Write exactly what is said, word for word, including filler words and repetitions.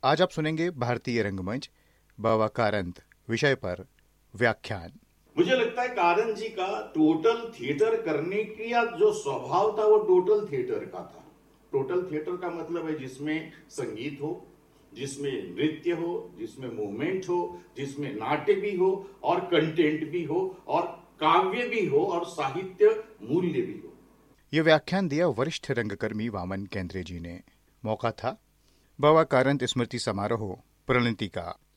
आज आप सुनेंगे भारतीय रंगमंच बाबा कारंत विषय पर व्याख्यान। मुझे लगता है कारंत जी का टोटल थिएटर करने की जो स्वभाव था वो टोटल थिएटर का था। टोटल थिएटर का मतलब है जिसमें संगीत हो, जिसमें नृत्य हो, जिसमें मूवमेंट हो, जिसमें नाट्य भी हो और कंटेंट भी हो और काव्य भी हो और साहित्य मूल्य भी हो। ये व्याख्यान दिया वरिष्ठ रंगकर्मी वामन केंद्रे जी ने। मौका था बाबा कारंत स्मृति समारोह प्रणति का।